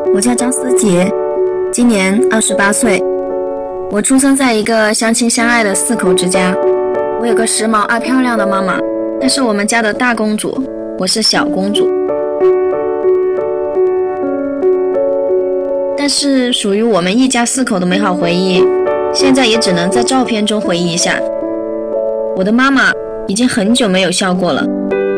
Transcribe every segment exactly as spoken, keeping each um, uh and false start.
我叫张思杰，今年二十八岁。我出生在一个相亲相爱的四口之家。我有个时髦爱漂亮的妈妈，她是我们家的大公主，我是小公主。但是属于我们一家四口的美好回忆，现在也只能在照片中回忆一下。我的妈妈已经很久没有笑过了。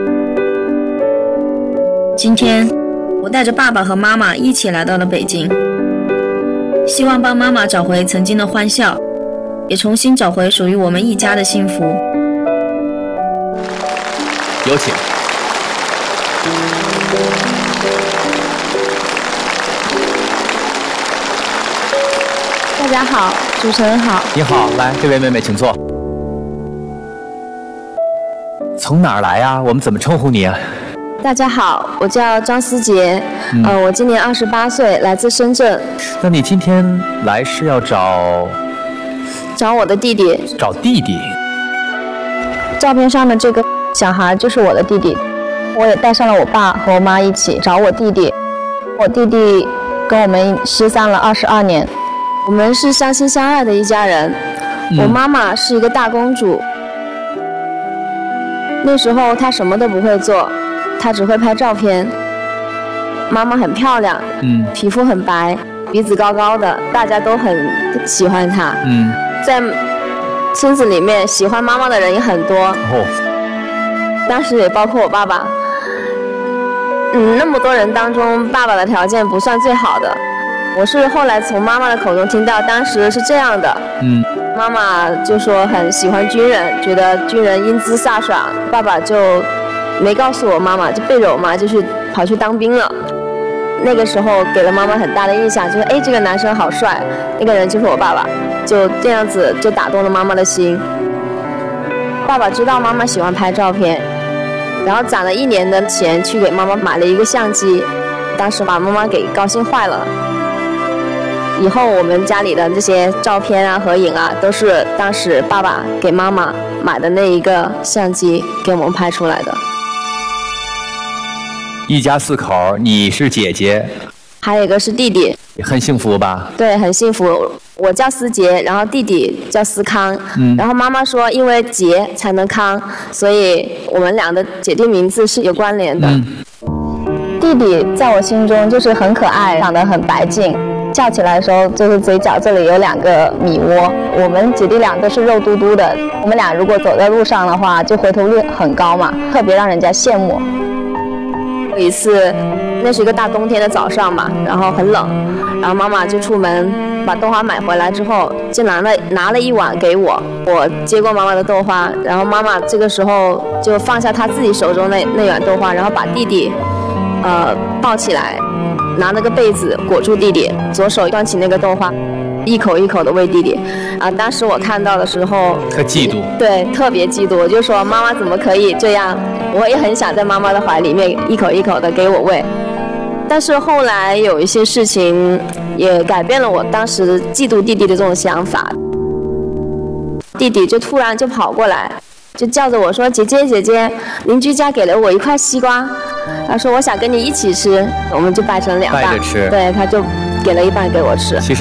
今天我带着爸爸和妈妈一起来到了北京，希望帮妈妈找回曾经的欢笑，也重新找回属于我们一家的幸福。 有请。 大家好，主持人好。 你好，来，这位妹妹请坐。从哪儿来呀？我们怎么称呼你啊？ 大家好，我叫张思杰，嗯、呃，我今年二十八岁，来自深圳。 那你今天来是要找找我的弟弟？ 找弟弟？ 照片上的这个小孩就是我的弟弟，我也带上了我爸和我妈一起找我弟弟。我弟弟跟我们失散了二十二年，我们是相亲相爱的一家人。嗯、我妈妈是一个大公主，那时候她什么都不会做。她只会拍照片。妈妈很漂亮，嗯，皮肤很白，鼻子高高的，大家都很喜欢她。嗯，在村子里面喜欢妈妈的人也很多。哦，当时也包括我爸爸。嗯，那么多人当中，爸爸的条件不算最好的。我是后来从妈妈的口中听到，当时是这样的。嗯，妈妈就说很喜欢军人，觉得军人英姿飒爽，爸爸就没告诉我妈妈，就背着我妈就去跑去当兵了。那个时候给了妈妈很大的印象，就是哎，这个男生好帅，那个人就是我爸爸，就这样子就打动了妈妈的心。爸爸知道妈妈喜欢拍照片，然后攒了一年的钱去给妈妈买了一个相机，当时把妈妈给高兴坏了。以后我们家里的这些照片啊、合影啊，都是当时爸爸给妈妈买的那一个相机给我们拍出来的。 一家四口，你是姐姐， 还有一个是弟弟， 很幸福吧？ 对，很幸福。我叫思杰，然后弟弟叫思康。嗯，然后妈妈说，因为杰才能康，所以我们俩的姐弟名字是有关联的。嗯，弟弟在我心中就是很可爱，长得很白净，叫起来的时候就是嘴角这里有两个米窝。我们姐弟俩都是肉嘟嘟的，我们俩如果走在路上的话，就回头率很高嘛，特别让人家羡慕。有一次，那是一个大冬天的早上嘛，然后很冷，然后妈妈就出门把豆花买回来之后，就拿了拿了一碗给我，我接过妈妈的豆花，然后妈妈这个时候就放下她自己手中那那碗豆花，然后把弟弟，呃抱起来，拿那个被子裹住弟弟，左手端起那个豆花，一口一口的喂弟弟。啊，当时我看到的时候， 特嫉妒， 对，特别嫉妒，我就说妈妈怎么可以这样？我也很想在妈妈的怀里面一口一口的给我喂。但是后来有一些事情也改变了我当时嫉妒弟弟的这种想法。弟弟就突然就跑过来，就叫着我说：“姐姐姐姐，邻居家给了我一块西瓜，他说我想跟你一起吃。”我们就掰成两半， 掰着吃。 对，他就给了一半给我吃。 其实